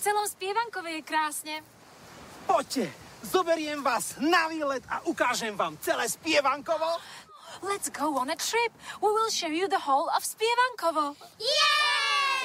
celom Spievankove je krásne. Poďte, zoberiem vás na výlet a ukážem vám celé Spievankovo. Let's go on a trip. We will show you the whole of Spievankovo. Yeah!